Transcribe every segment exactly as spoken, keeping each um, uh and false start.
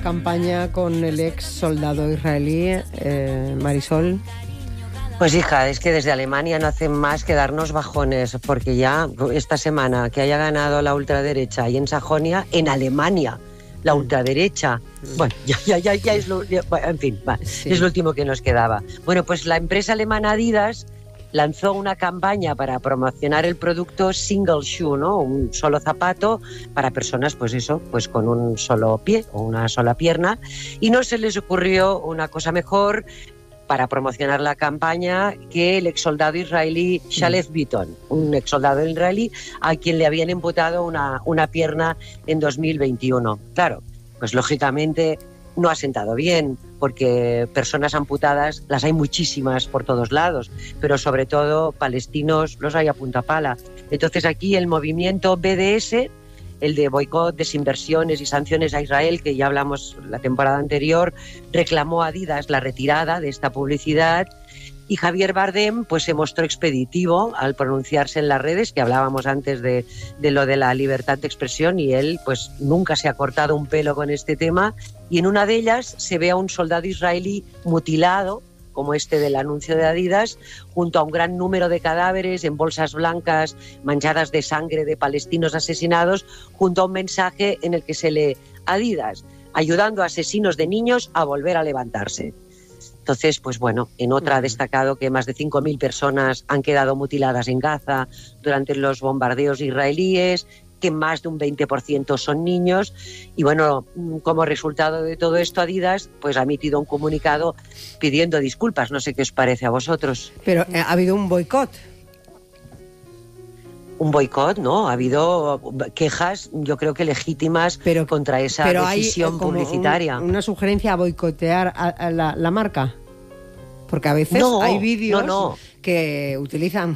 campaña con el ex soldado israelí, eh, Marisol? Pues hija, es que desde Alemania no hacen más que darnos bajones, porque ya esta semana que haya ganado la ultraderecha y en Sajonia, en Alemania, la ultraderecha, bueno, ya, ya, ya, ya es lo, ya, en fin, va, sí. Es lo último que nos quedaba. Bueno, pues la empresa alemana Adidas lanzó una campaña para promocionar el producto single shoe, ¿no? Un solo zapato para personas, pues eso, pues con un solo pie o una sola pierna, y no se les ocurrió una cosa mejor para promocionar la campaña que el exsoldado israelí Shalev Bitton, un exsoldado israelí a quien le habían amputado una, una pierna en dos mil veintiuno. Claro, pues lógicamente no ha sentado bien, porque personas amputadas las hay muchísimas por todos lados, pero sobre todo palestinos los hay a punta pala. Entonces aquí el movimiento B D S, el de boicot, desinversiones y sanciones a Israel, que ya hablamos la temporada anterior, reclamó a Adidas la retirada de esta publicidad, y Javier Bardem pues se mostró expeditivo al pronunciarse en las redes, que hablábamos antes de, de lo de la libertad de expresión, y él pues nunca se ha cortado un pelo con este tema, y en una de ellas se ve a un soldado israelí mutilado, como este del anuncio de Adidas, junto a un gran número de cadáveres en bolsas blancas manchadas de sangre de palestinos asesinados, junto a un mensaje en el que se lee: Adidas, ayudando a asesinos de niños a volver a levantarse. Entonces, pues bueno, en otra ha destacado que más de cinco mil personas han quedado mutiladas en Gaza durante los bombardeos israelíes, que más de un veinte por ciento son niños, y bueno, como resultado de todo esto, Adidas pues ha emitido un comunicado pidiendo disculpas. No sé qué os parece a vosotros. Pero ha habido un boicot. Un boicot, ¿no? Ha habido quejas, yo creo que legítimas, pero, contra esa pero decisión hay, eh, como publicitaria. Un, una sugerencia a boicotear a, a la, la marca. Porque a veces no, hay vídeos no, no. que utilizan,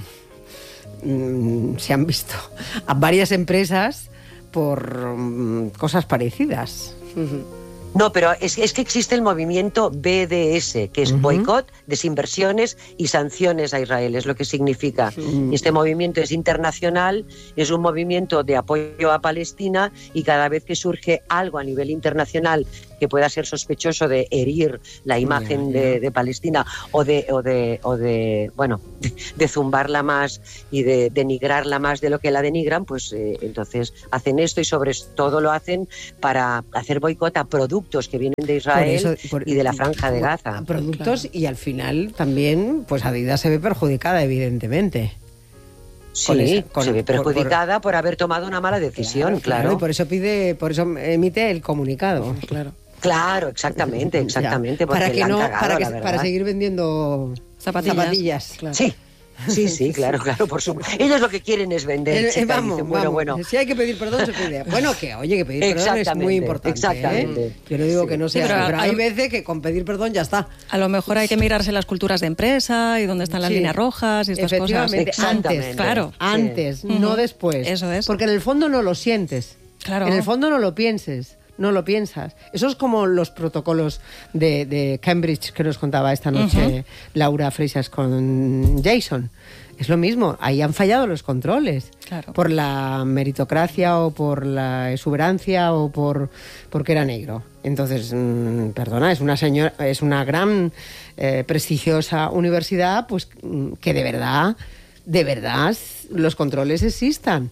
mmm, se han visto, a varias empresas por mmm, cosas parecidas. Uh-huh. No, pero es, es que existe el movimiento B D S, que es uh-huh. boicot, desinversiones y sanciones a Israel, es lo que significa. Uh-huh. Este movimiento es internacional, es un movimiento de apoyo a Palestina, y cada vez que surge algo a nivel internacional que pueda ser sospechoso de herir la imagen yeah, yeah. De, de Palestina o de, o de, o de bueno, de, de zumbarla más y de denigrarla más de lo que la denigran, pues eh, entonces hacen esto, y sobre todo lo hacen para hacer boicot a productos que vienen de Israel por eso, por, y de la Franja de Gaza. Productos, claro. Y al final también, pues Adidas se ve perjudicada, evidentemente. Sí, con esa, con, se ve perjudicada por, por, por haber tomado una mala decisión, claro. claro. claro y por eso pide, por eso emite el comunicado, claro. Claro, exactamente, exactamente. Para que no, cagado, para, que, para seguir vendiendo zapatillas. zapatillas. Claro. Sí. Sí, sí, claro, claro, por supuesto. Ellos lo que quieren es vender. Eh, chica, vamos, dicen, bueno, vamos. bueno. Si hay que pedir perdón, se pide. Bueno, que oye, que pedir perdón es muy importante. Exactamente. ¿eh? Yo no digo sí. que no sea, sí, pero, pero hay veces que con pedir perdón ya está. A lo mejor hay que mirarse las culturas de empresa y dónde están las sí. líneas rojas y estas Efectivamente, cosas. Antes, claro. Antes, sí. no después. Eso es. Porque en el fondo no lo sientes. Claro. En el fondo no lo pienses. No lo piensas. Eso es como los protocolos de, de Cambridge que nos contaba esta noche uh-huh. Laura Freixas con Jason. Es lo mismo, ahí han fallado los controles. Claro. Por la meritocracia o por la exuberancia o por porque era negro. Entonces, mmm, perdona, es una señora, es una gran eh, prestigiosa universidad, pues que de verdad, de verdad los controles existan.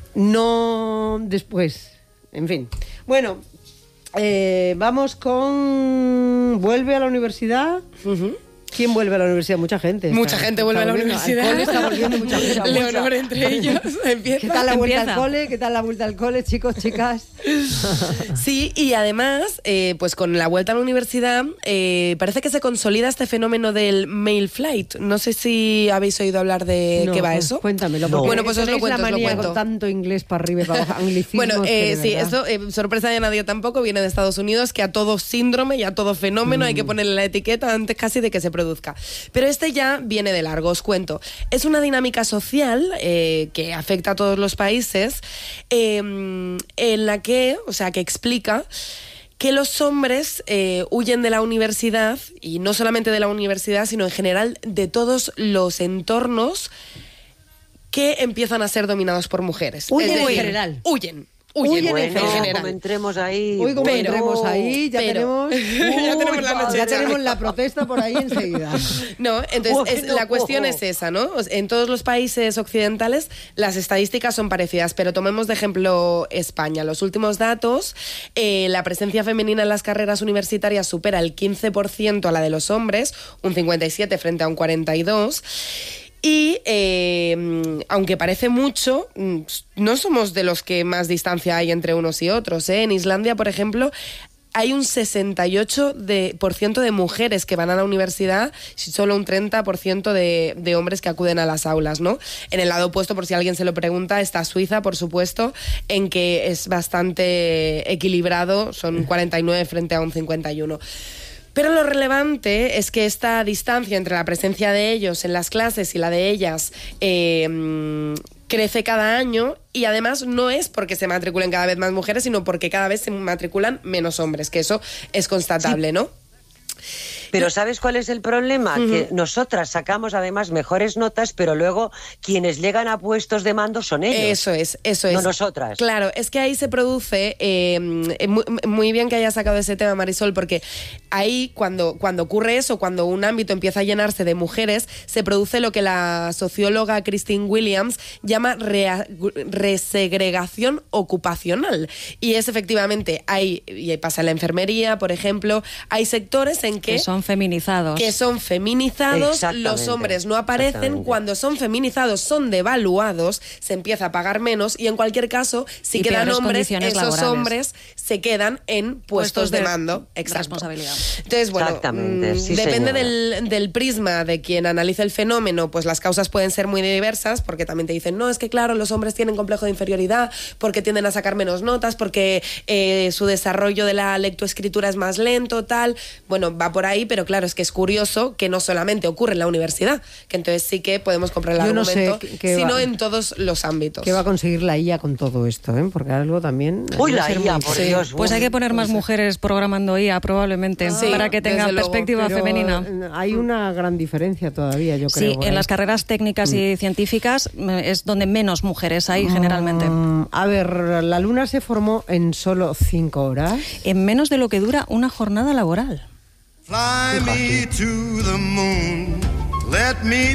No después. En fin. Bueno, eh, vamos con... ¿Vuelve a la universidad? Uh-huh. ¿Quién vuelve a la universidad? Mucha gente. Mucha está, gente vuelve a la universidad. Al cole está volviendo mucha gente. Leonor entre ellos. Empieza. ¿Qué tal la vuelta Empieza. al cole? ¿Qué tal la vuelta al cole, chicos, chicas? Sí, y además, eh, pues con la vuelta a la universidad, eh, parece que se consolida este fenómeno del male flight. No sé si habéis oído hablar de no, qué va pues, eso. Cuéntamelo. No. Bueno, pues os lo cuento, la os lo cuento. Con tanto inglés para arriba y para abajo, anglicismos. Bueno, eh, sí, verdad. esto, eh, sorpresa de nadie tampoco, viene de Estados Unidos, que a todo síndrome y a todo fenómeno mm. hay que ponerle la etiqueta antes casi de que se produzca. Pero este ya viene de largo, os cuento. Es una dinámica social eh, que afecta a todos los países, eh, en la que, o sea, que explica que los hombres eh, huyen de la universidad, y no solamente de la universidad, sino en general de todos los entornos que empiezan a ser dominados por mujeres. Huyen es decir, en general. Huyen. huyen Huyen Bueno, en general. como entremos ahí. Uy, como Pero- entremos ahí, ya pero- tenemos... Ya tenemos la noche ya hecha. tenemos la protesta por ahí enseguida. No, entonces es- Bueno. la cuestión es esa, ¿no? O sea, en todos los países occidentales las estadísticas son parecidas, pero tomemos de ejemplo España. Los últimos datos, eh, la presencia femenina en las carreras universitarias supera el quince por ciento a la de los hombres, un cincuenta y siete frente a un cuarenta y dos. Y eh, aunque parece mucho, no somos de los que más distancia hay entre unos y otros, ¿eh? En Islandia, por ejemplo, hay un sesenta y ocho por ciento de mujeres que van a la universidad y solo un treinta por ciento de, de hombres que acuden a las aulas, ¿no? En el lado opuesto, por si alguien se lo pregunta, está Suiza, por supuesto, en que es bastante equilibrado, son cuarenta y nueve frente a un cincuenta y uno. Pero lo relevante es que esta distancia entre la presencia de ellos en las clases y la de ellas eh, crece cada año, y además no es porque se matriculen cada vez más mujeres, sino porque cada vez se matriculan menos hombres, que eso es constatable, sí. ¿no? Pero ¿sabes cuál es el problema? Uh-huh. Que nosotras sacamos además mejores notas, pero luego quienes llegan a puestos de mando son ellos. Eso es, eso es. No nosotras. Claro, es que ahí se produce, eh, muy, muy bien que hayas sacado ese tema, Marisol, porque ahí cuando, cuando ocurre eso, cuando un ámbito empieza a llenarse de mujeres, se produce lo que la socióloga Christine Williams llama rea, resegregación ocupacional. Y es efectivamente, hay, y pasa en la enfermería, por ejemplo, hay sectores en que... que son feminizados. Que son feminizados, los hombres no aparecen, cuando son feminizados son devaluados, se empieza a pagar menos y en cualquier caso, si y quedan hombres, esos laborales. Hombres se quedan en puestos, puestos de, de mando. Exacto. Responsabilidad. Entonces, bueno, Exactamente, sí, depende del, del prisma de quien analiza el fenómeno, pues las causas pueden ser muy diversas, porque también te dicen, no, es que claro, los hombres tienen complejo de inferioridad, porque tienden a sacar menos notas, porque eh, su desarrollo de la lectoescritura es más lento, tal. Bueno, va por ahí, pero claro, es que es curioso que no solamente ocurre en la universidad, que entonces sí que podemos comprar el Yo no argumento, sé qué sino va, en todos los ámbitos. ¿Qué va a conseguir la I A con todo esto? ¿eh? Porque algo también... Uy, la I A, por sí. Dios. Pues hay que poner más mujeres programando I A, probablemente, sí, para que tenga perspectiva luego, femenina. Hay una gran diferencia todavía, yo creo. Sí, en ¿eh? las carreras técnicas mm. y científicas es donde menos mujeres hay, mm, generalmente. A ver, la Luna se formó en solo cinco horas. En menos de lo que dura una jornada laboral. Fly me to the moon, let me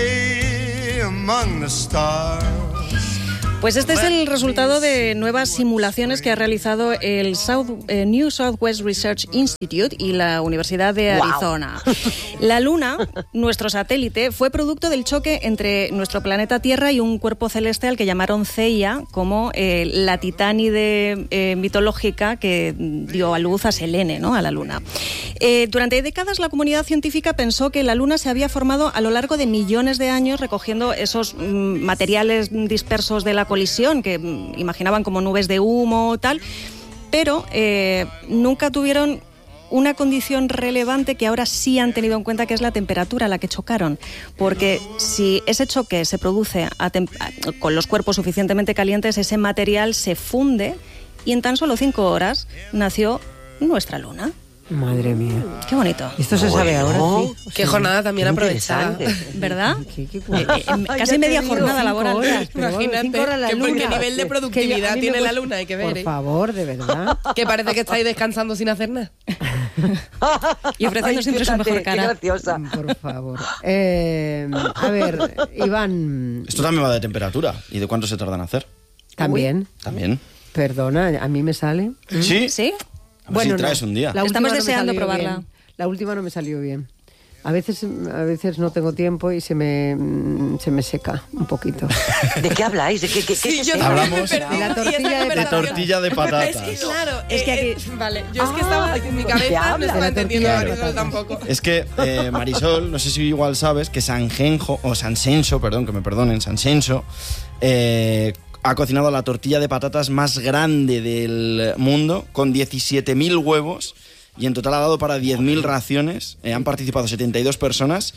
play among the stars. Pues este es el resultado de nuevas simulaciones que ha realizado el South, eh, New Southwest Research Institute y la Universidad de Arizona. Wow. La Luna, nuestro satélite, fue producto del choque entre nuestro planeta Tierra y un cuerpo celeste al que llamaron Theia, como eh, la titánide eh, mitológica que dio a luz a Selene, ¿no? A la Luna. Eh, durante décadas la comunidad científica pensó que la Luna se había formado a lo largo de millones de años recogiendo esos mm, materiales dispersos de la colisión, que imaginaban como nubes de humo, tal, pero eh, nunca tuvieron una condición relevante que ahora sí han tenido en cuenta, que es la temperatura a la que chocaron, porque si ese choque se produce a tem- con los cuerpos suficientemente calientes, ese material se funde y en tan solo cinco horas nació nuestra Luna. Madre mía. Qué bonito. Esto se sabe bueno, ahora, sí. Qué jornada también aprovechada. ¿verdad? ¿Qué, qué, eh, eh, casi media digo, jornada laboral. Horas, Imagínate bueno, horas la que luna. qué nivel de productividad que tiene me... la Luna, hay que ver. Por ¿eh? favor, de verdad. Que parece que estáis descansando sin hacer nada. Y ofreciendo Ay, siempre su mejor cara. Qué graciosa. Por favor. Eh, a ver, Iván... Esto también va de temperatura. ¿Y de cuánto se tarda en hacer? También. Uy, también. Perdona, a mí me sale. ¿Sí? ¿Sí? A ver si traes no. un día. La Estamos no deseando probarla. Bien. La última no me salió bien. A veces, a veces no tengo tiempo y se me, se me seca un poquito. ¿De qué habláis? ¿De qué, qué, Sí, qué yo se Hablamos de la tortilla de, de tortilla de patatas. Es que claro, Es es que que aquí- vale, yo es que Ah, estaba en mi ¿de cabeza, qué no hablas? estaba De la entendiendo tortilla de Marisol patatas. tampoco. Es que eh, Marisol, no sé si igual sabes, que Sanjenjo, o Sansenso, perdón, que me perdonen, Sansenso, eh, ha cocinado la tortilla de patatas más grande del mundo, con diecisiete mil huevos, y en total ha dado para diez mil raciones. Eh, han participado setenta y dos personas,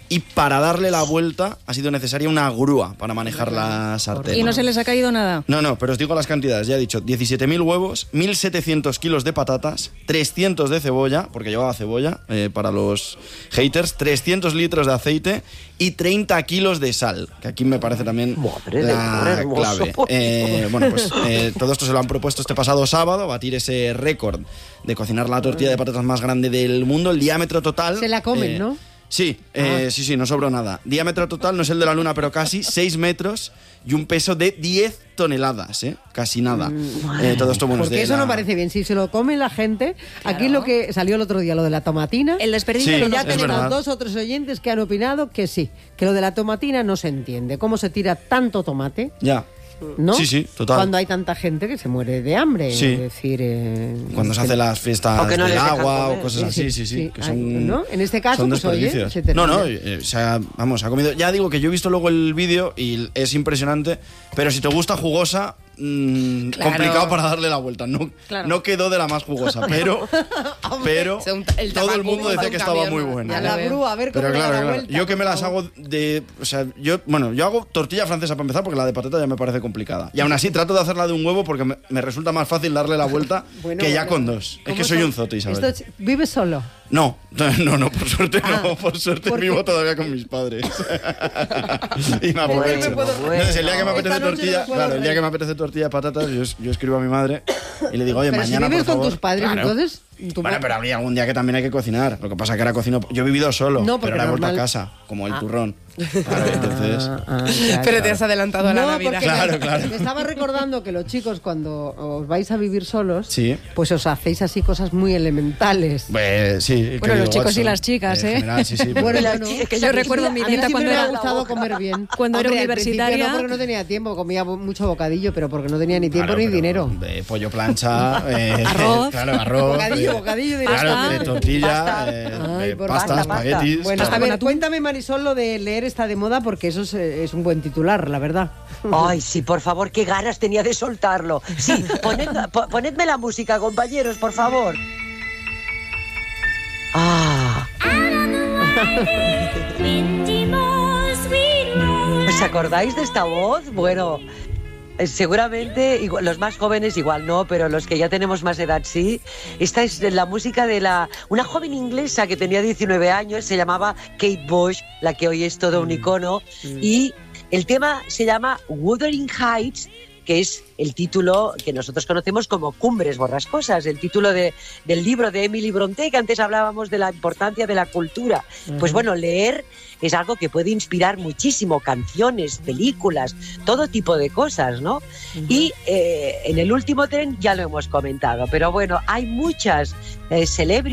y para darle la vuelta ha sido necesaria una grúa para manejar la sartén. ¿Y no se les ha caído nada? No, no, pero os digo las cantidades. Ya he dicho, diecisiete mil huevos, mil setecientos kilos de patatas, trescientos de cebolla, porque llevaba cebolla eh, para los haters, trescientos litros de aceite y treinta kilos de sal, que aquí me parece también Madre la de clave. Eh, bueno, pues eh, todo esto se lo han propuesto este pasado sábado, batir ese récord de cocinar la tortilla de patatas más grande del mundo. El diámetro total... Se la comen, eh, ¿no? Sí, eh, sí, sí, no sobró nada. Diámetro total no es el de la Luna, pero casi seis metros y un peso de diez toneladas, ¿eh? Casi nada. Eh, todo esto bueno es Porque de eso la... no parece bien. Si se lo come la gente, Claro. aquí lo que salió el otro día, lo de la tomatina, El desperdicio Sí, de que los ya es tenemos verdad. dos o tres oyentes que han opinado que sí, que lo de la tomatina no se entiende. ¿Cómo se tira tanto tomate? Ya. ¿No? Sí, sí, total. Cuando hay tanta gente que se muere de hambre. Sí. Es decir, eh, Cuando se hacen las fiestas O que no del les dejan agua comer. o cosas Sí, así, sí, sí, sí. sí. Que Ay, son, ¿no? En este caso, son pues, oye, desperdicios. se termina. No, no, eh, o sea, vamos, ha comido... Ya digo que yo he visto luego el vídeo y es impresionante, pero si te gusta jugosa... mm, Claro. complicado para darle la vuelta. No, Claro. no quedó de la más jugosa, pero, pero Se un- el todo el tabaco mundo decía un que estaba camión, muy A buena. ya la lo veo. grúa, a ver cómo Pero le da claro, la claro. vuelta. Yo que me por las favor. hago de... O sea, yo... Bueno, yo hago tortilla francesa para empezar porque la de patata ya me parece complicada. Y aún así trato de hacerla de un huevo porque me, me resulta más fácil darle la vuelta Bueno, que ya bueno. con dos. Es ¿Cómo que soy son? un zote, Isabel. Esto es- ¿Vives solo? No, no, no, por suerte Ah, no. Por suerte ¿por qué? vivo todavía con mis padres. y me Bueno, aprovecho. bueno. Entonces, el día que me Esta apetece noche no tortilla, me puedo claro, el día reír. que me apetece tortilla de patatas, yo, yo escribo a mi madre y le digo, oye, Pero si mañana, vives por con favor. tus padres, Claro. entonces, tu Bueno, ma- pero habría algún día que también hay que cocinar. Lo que pasa es que ahora cocino... Yo he vivido solo, No, porque pero ahora he vuelto normal- a casa, como el Ah. turrón. Claro, entonces... Ah, ah, claro. Pero te has adelantado a la No, Navidad. porque Claro, me, claro. me estaba recordando que los chicos cuando os vais a vivir solos, Sí. pues os hacéis así cosas muy elementales. Pues sí. Bueno, que los digo, chicos y Watson, las chicas, en ¿eh? general, sí, sí. pero- Bueno, Las no, chicas que yo recuerdo a mi mí dieta siempre cuando me era- ha gustado comer bien. Cuando era Hombre, al principio universitaria- No, porque no tenía tiempo, comía mucho bocadillo, pero porque no tenía ni tiempo Claro, ni pero dinero. De pollo plancha, eh, Arroz. claro, arroz. Bocadillo, eh, bocadillo de Claro, pasta. de tortilla, Pasta. eh, Ay, de por pasta, pasta, pasta. espaguetis. Bueno, claro. a ver, con atún. cuéntame, Marisol, lo de leer está de moda, porque eso es, eh, es un buen titular, la verdad. Ay, sí, por favor, qué ganas tenía de soltarlo. Sí, poned, po- ponedme la música, compañeros, por favor. Ah. ¿Os acordáis de esta voz? Bueno, eh, seguramente igual- los más jóvenes igual no, pero los que ya tenemos más edad sí. Esta es la música de la una joven inglesa que tenía diecinueve años, se llamaba Kate Bush, la que hoy es todo un icono, y el tema se llama Wuthering Heights, que es el título que nosotros conocemos como Cumbres Borrascosas, el título de, del libro de Emily Brontë, que antes hablábamos de la importancia de la cultura. Pues bueno, leer es algo que puede inspirar muchísimo, canciones, películas, todo tipo de cosas, ¿no? Y eh, en el último tren ya lo hemos comentado, pero bueno, hay muchas eh, celebrities